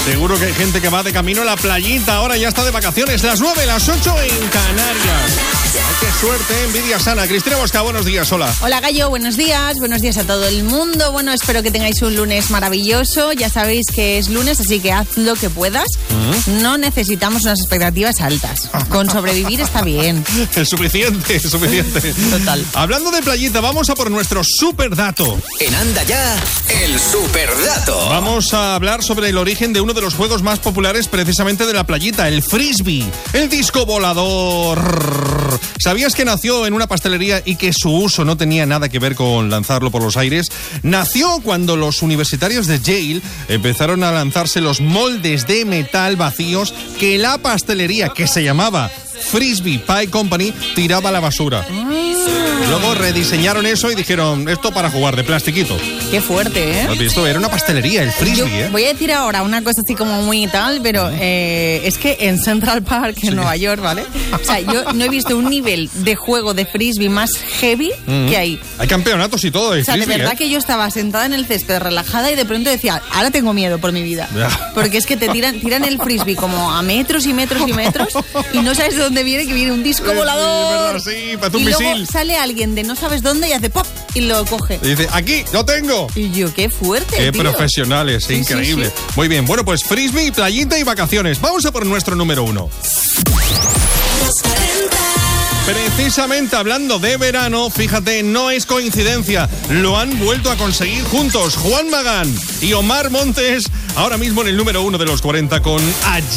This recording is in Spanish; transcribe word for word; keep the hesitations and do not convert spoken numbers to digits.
Seguro que hay gente que va de camino a la playita. Ahora ya está de vacaciones. Las nueve, las ocho en Canarias. Ay, qué suerte, envidia sana. Cristina Mosca, buenos días, hola. Hola Gallo, buenos días. Buenos días a todo el mundo. Bueno, espero que tengáis un lunes maravilloso. Ya sabéis que es lunes, así que haz lo que puedas. Uh-huh. No necesitamos unas expectativas altas. Con sobrevivir está bien. Es suficiente, es suficiente. Total. Hablando de playita, vamos a por nuestro superdato. En Anda Ya, el superdato. Vamos a hablar sobre el origen de uno de los juegos más populares precisamente de la playita, el frisbee, el disco volador. ¿Sabías que nació en una pastelería y que su uso no tenía nada que ver con lanzarlo por los aires? Nació cuando los universitarios de Yale empezaron a lanzarse los moldes de metal vacíos que la pastelería, que se llamaba Frisbee Pie Company, tiraba a la basura. Luego rediseñaron eso y dijeron, esto para jugar de plastiquito. Qué fuerte, ¿eh? ¿Lo has visto? Era una pastelería, el frisbee, Yo ¿eh? voy a decir ahora una cosa así como muy tal, pero eh, es que en Central Park, en sí. Nueva York, ¿vale? O sea, yo no he visto un nivel de juego de frisbee más heavy uh-huh. que hay. Hay campeonatos y todo de O sea, frisbee, de verdad ¿eh? que yo estaba sentada en el césped relajada y de pronto decía, ahora tengo miedo por mi vida. Porque es que te tiran, tiran el frisbee como a metros y metros y metros y no sabes de dónde viene, que viene un disco sí, volador. Sí, sí, parece un y misil. Luego sale alguien de no sabes dónde y hace pop y lo coge. Y dice, aquí, lo tengo. Y yo, qué fuerte, Qué tío. profesionales, sí, increíble. Sí, sí. Muy bien, bueno, pues frisbee, playita y vacaciones. Vamos a por nuestro número uno. Precisamente hablando de verano, fíjate, no es coincidencia, lo han vuelto a conseguir juntos Juan Magán y Omar Montes, ahora mismo en el número uno de los cuarenta con Allí.